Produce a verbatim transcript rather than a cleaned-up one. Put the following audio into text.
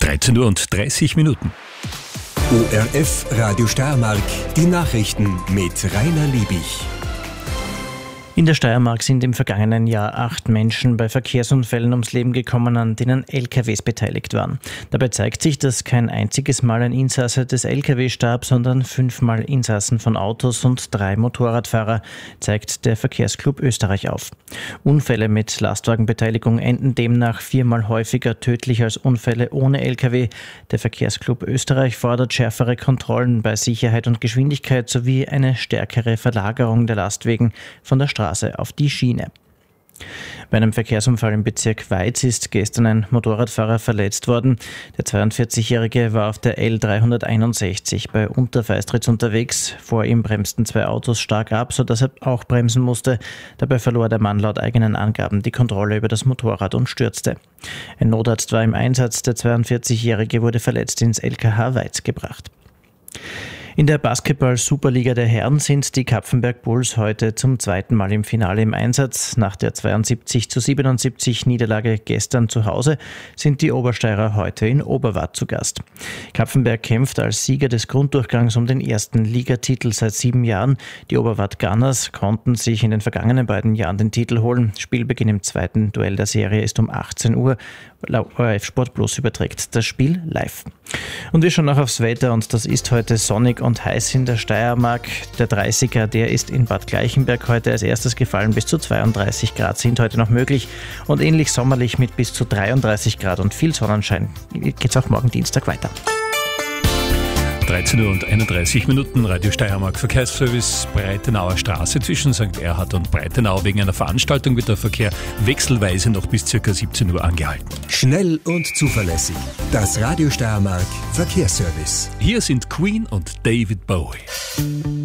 dreizehn Uhr und dreißig Minuten. O R F Radio Steiermark, die Nachrichten mit Rainer Liebig. In der Steiermark sind im vergangenen Jahr acht Menschen bei Verkehrsunfällen ums Leben gekommen, an denen L K Ws beteiligt waren. Dabei zeigt sich, dass kein einziges Mal ein Insasse des L K W starb, sondern fünfmal Insassen von Autos und drei Motorradfahrer, zeigt der Verkehrsclub Österreich auf. Unfälle mit Lastwagenbeteiligung enden demnach viermal häufiger tödlich als Unfälle ohne L K W. Der Verkehrsclub Österreich fordert schärfere Kontrollen bei Sicherheit und Geschwindigkeit sowie eine stärkere Verlagerung der Lastwagen von der Straße auf die Schiene. Bei einem Verkehrsunfall im Bezirk Weiz ist gestern ein Motorradfahrer verletzt worden. Der zweiundvierzigjährige war auf der L dreihunderteinundsechzig bei Unterfeistritz unterwegs. Vor ihm bremsten zwei Autos stark ab, sodass er auch bremsen musste. Dabei verlor der Mann laut eigenen Angaben die Kontrolle über das Motorrad und stürzte. Ein Notarzt war im Einsatz. Der zweiundvierzigjährige wurde verletzt ins L K H Weiz gebracht. In der Basketball-Superliga der Herren sind die Kapfenberg Bulls heute zum zweiten Mal im Finale im Einsatz. Nach der zweiundsiebzig zu siebenundsiebzig Niederlage gestern zu Hause sind die Obersteirer heute in Oberwart zu Gast. Kapfenberg kämpft als Sieger des Grunddurchgangs um den ersten Ligatitel seit sieben Jahren. Die Oberwart Gunners konnten sich in den vergangenen beiden Jahren den Titel holen. Spielbeginn im zweiten Duell der Serie ist um achtzehn Uhr. O R F Sport Plus überträgt das Spiel live. Und wir schauen noch aufs Wetter und das ist heute sonnig und heiß in der Steiermark. Der dreißiger, der ist in Bad Gleichenberg heute als erstes gefallen. Bis zu zweiunddreißig Grad sind heute noch möglich und ähnlich sommerlich mit bis zu dreiunddreißig Grad und viel Sonnenschein geht es auch morgen Dienstag weiter. dreizehn Uhr und einunddreißig Minuten, Radio Steiermark Verkehrsservice, Breitenauer Straße zwischen Sankt Erhard und Breitenau. Wegen einer Veranstaltung wird der Verkehr wechselweise noch bis ca. siebzehn Uhr angehalten. Schnell und zuverlässig. Das Radio Steiermark Verkehrsservice. Hier sind Queen und David Bowie.